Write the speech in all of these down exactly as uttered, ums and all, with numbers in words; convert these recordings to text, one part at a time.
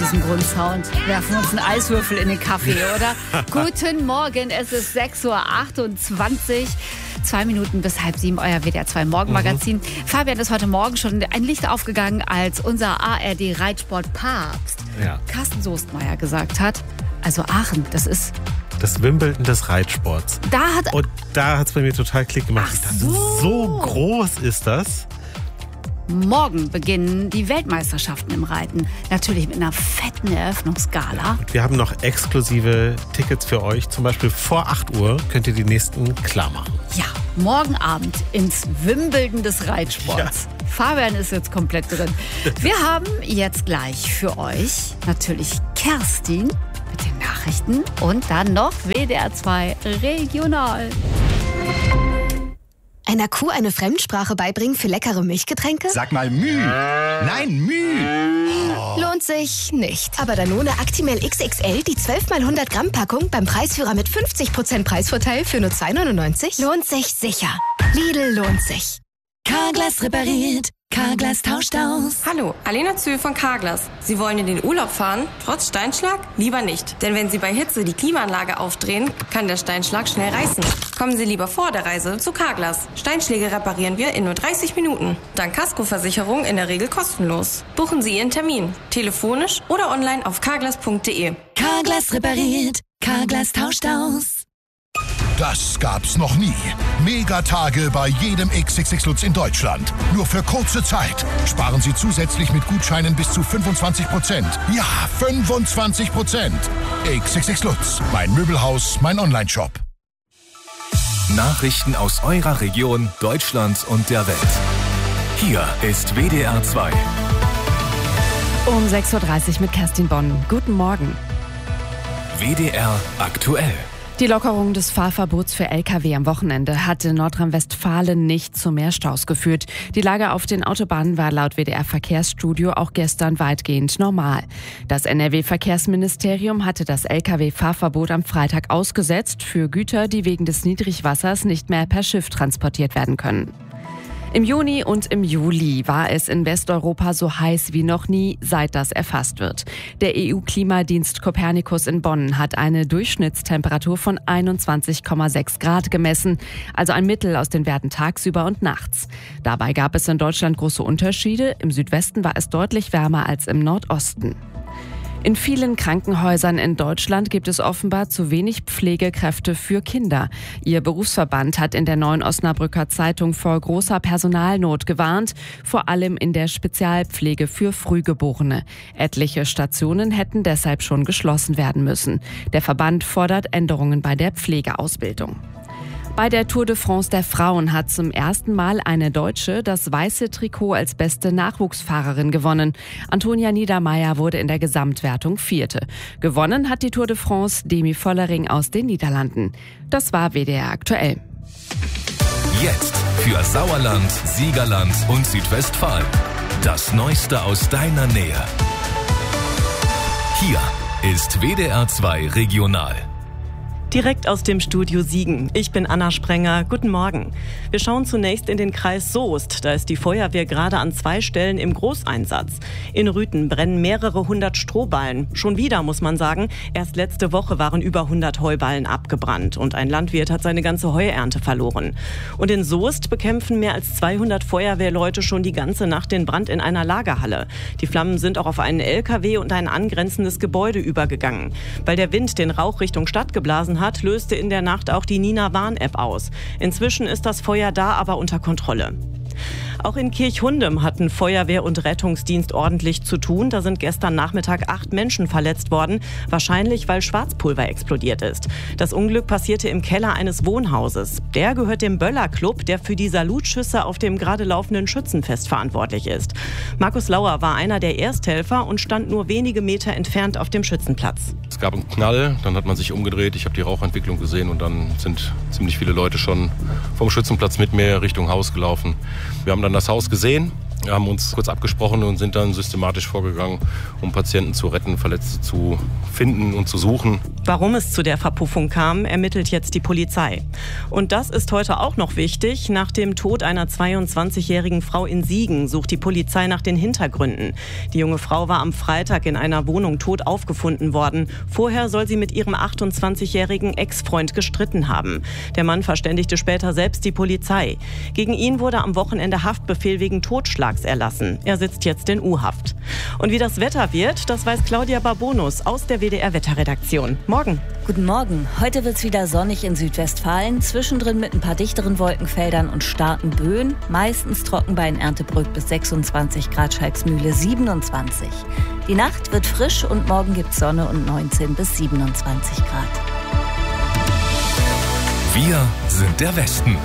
diesem Grundsound. Werfen uns einen Eiswürfel in den Kaffee, oder? Guten Morgen, es ist sechs Uhr achtundzwanzig. Zwei Minuten bis halb sieben, euer W D R zwei Morgenmagazin. Mhm. Fabian ist heute Morgen schon ein Licht aufgegangen, als unser A R D-Reitsport-Papst ja. Carsten Soestmeier gesagt hat, also Aachen, das ist... Das Wimbledon des Reitsports. Da hat... Und da hat es bei mir total Klick gemacht. Ach Ich dachte, so. so groß ist das. Morgen beginnen die Weltmeisterschaften im Reiten. Natürlich mit einer fetten Eröffnungsgala. Und wir haben noch exklusive Tickets für euch. Zum Beispiel vor acht Uhr könnt ihr die nächsten klar machen. Ja, morgen Abend ins Wimbledon des Reitsports. Ja. Fabian ist jetzt komplett drin. Wir haben jetzt gleich für euch natürlich Kerstin mit den Nachrichten und dann noch W D R zwei Regional. Einer Kuh eine Fremdsprache beibringen für leckere Milchgetränke? Sag mal Müh. Nein, Müh. Oh. Lohnt sich nicht. Aber Danone Actimel X X L, die zwölf mal hundert Gramm Packung beim Preisführer mit fünfzig Prozent Preisvorteil für nur zwei neunundneunzig? Lohnt sich sicher. Lidl lohnt sich. Carglass repariert. Carglass tauscht aus. Hallo, Alena Zühl von Carglass. Sie wollen in den Urlaub fahren, trotz Steinschlag? Lieber nicht. Denn wenn Sie bei Hitze die Klimaanlage aufdrehen, kann der Steinschlag schnell reißen. Kommen Sie lieber vor der Reise zu Carglass. Steinschläge reparieren wir in nur dreißig Minuten. Dank Kaskoversicherung in der Regel kostenlos. Buchen Sie Ihren Termin. Telefonisch oder online auf carglass punkt de. Carglass repariert. Carglass tauscht aus. Das gab's noch nie. Megatage bei jedem X X X Lutz in Deutschland. Nur für kurze Zeit. Sparen Sie zusätzlich mit Gutscheinen bis zu fünfundzwanzig Prozent. Ja, fünfundzwanzig Prozent. X X X Lutz. Mein Möbelhaus, mein Onlineshop. Nachrichten aus eurer Region, Deutschland und der Welt. Hier ist W D R zwei. Um sechs Uhr dreißig mit Kerstin Bonn. Guten Morgen. W D R aktuell. Die Lockerung des Fahrverbots für L K W am Wochenende hat in Nordrhein-Westfalen nicht zu mehr Staus geführt. Die Lage auf den Autobahnen war laut W D R Verkehrsstudio auch gestern weitgehend normal. Das N R W-Verkehrsministerium hatte das L K W-Fahrverbot am Freitag ausgesetzt für Güter, die wegen des Niedrigwassers nicht mehr per Schiff transportiert werden können. Im Juni und im Juli war es in Westeuropa so heiß wie noch nie, seit das erfasst wird. Der E U-Klimadienst Copernicus in Bonn hat eine Durchschnittstemperatur von einundzwanzig Komma sechs Grad gemessen, also ein Mittel aus den Werten tagsüber und nachts. Dabei gab es in Deutschland große Unterschiede. Im Südwesten war es deutlich wärmer als im Nordosten. In vielen Krankenhäusern in Deutschland gibt es offenbar zu wenig Pflegekräfte für Kinder. Ihr Berufsverband hat in der Neuen Osnabrücker Zeitung vor großer Personalnot gewarnt, vor allem in der Spezialpflege für Frühgeborene. Etliche Stationen hätten deshalb schon geschlossen werden müssen. Der Verband fordert Änderungen bei der Pflegeausbildung. Bei der Tour de France der Frauen hat zum ersten Mal eine Deutsche das weiße Trikot als beste Nachwuchsfahrerin gewonnen. Antonia Niedermeier wurde in der Gesamtwertung Vierte. Gewonnen hat die Tour de France Demi Vollering aus den Niederlanden. Das war W D R aktuell. Jetzt für Sauerland, Siegerland und Südwestfalen. Das Neueste aus deiner Nähe. Hier ist W D R zwei Regional. Direkt aus dem Studio Siegen. Ich bin Anna Sprenger. Guten Morgen. Wir schauen zunächst in den Kreis Soest. Da ist die Feuerwehr gerade an zwei Stellen im Großeinsatz. In Rüthen brennen mehrere hundert Strohballen. Schon wieder, muss man sagen. Erst letzte Woche waren über hundert Heuballen abgebrannt und ein Landwirt hat seine ganze Heuernte verloren. Und in Soest bekämpfen mehr als zweihundert Feuerwehrleute schon die ganze Nacht den Brand in einer Lagerhalle. Die Flammen sind auch auf einen L K W und ein angrenzendes Gebäude übergegangen. Weil der Wind den Rauch Richtung Stadt geblasen hat, hat, löste in der Nacht auch die Nina Warn-App aus. Inzwischen ist das Feuer da, aber unter Kontrolle. Auch in Kirchhundem hatten Feuerwehr und Rettungsdienst ordentlich zu tun. Da sind gestern Nachmittag acht Menschen verletzt worden, wahrscheinlich weil Schwarzpulver explodiert ist. Das Unglück passierte im Keller eines Wohnhauses. Der gehört dem Böller Club, der für die Salutschüsse auf dem gerade laufenden Schützenfest verantwortlich ist. Markus Lauer war einer der Ersthelfer und stand nur wenige Meter entfernt auf dem Schützenplatz. Es gab einen Knall, dann hat man sich umgedreht, ich habe die Rauchentwicklung gesehen und dann sind ziemlich viele Leute schon vom Schützenplatz mit mir Richtung Haus gelaufen. Wir haben dann das Haus gesehen, Wir haben uns kurz abgesprochen und sind dann systematisch vorgegangen, um Patienten zu retten, Verletzte zu finden und zu suchen. Warum es zu der Verpuffung kam, ermittelt jetzt die Polizei. Und das ist heute auch noch wichtig. Nach dem Tod einer zweiundzwanzigjährigen Frau in Siegen sucht die Polizei nach den Hintergründen. Die junge Frau war am Freitag in einer Wohnung tot aufgefunden worden. Vorher soll sie mit ihrem achtundzwanzigjährigen Ex-Freund gestritten haben. Der Mann verständigte später selbst die Polizei. Gegen ihn wurde am Wochenende Haftbefehl wegen Totschlags erlassen. Er sitzt jetzt in U-Haft. Und wie das Wetter wird, das weiß Claudia Barbonus aus der W D R-Wetterredaktion. Morgen. Guten Morgen. Heute wird es wieder sonnig in Südwestfalen, zwischendrin mit ein paar dichteren Wolkenfeldern und starken Böen. Meistens trocken bei Erntebrück bis sechsundzwanzig Grad, Schalksmühle siebenundzwanzig. Die Nacht wird frisch und morgen gibt es Sonne und neunzehn bis siebenundzwanzig Grad. Wir sind der Westen.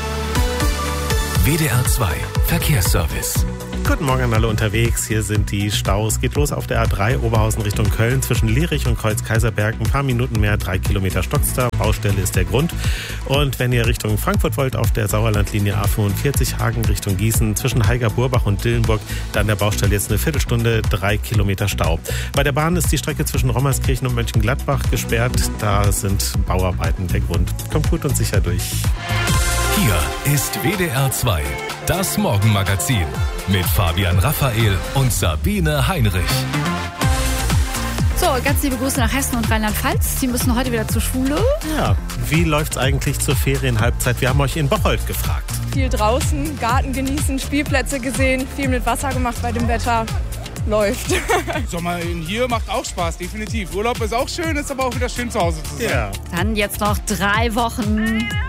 W D R zwei Verkehrsservice. Guten Morgen an alle unterwegs. Hier sind die Staus. Geht los auf der A drei Oberhausen Richtung Köln zwischen Lierich und Kreuz-Kaiserberg. Ein paar Minuten mehr, drei Kilometer Stockster. Baustelle ist der Grund. Und wenn ihr Richtung Frankfurt wollt, auf der Sauerlandlinie A fünfundvierzig Hagen Richtung Gießen zwischen Heiger-Burbach und Dillenburg, dann der Baustelle jetzt eine Viertelstunde, drei Kilometer Stau. Bei der Bahn ist die Strecke zwischen Rommerskirchen und Mönchengladbach gesperrt. Da sind Bauarbeiten der Grund. Kommt gut und sicher durch. Hier ist W D R zwei, das Morgenmagazin mit Fabian Raphael und Sabine Heinrich. So, ganz liebe Grüße nach Hessen und Rheinland-Pfalz. Sie müssen heute wieder zur Schule. Ja, wie läuft's eigentlich zur Ferienhalbzeit? Wir haben euch in Bocholt gefragt. Viel draußen, Garten genießen, Spielplätze gesehen, viel mit Wasser gemacht bei dem Wetter. Läuft. Sommer hier macht auch Spaß, definitiv. Urlaub ist auch schön, ist aber auch wieder schön zu Hause zu sein. Ja. Dann jetzt noch drei Wochen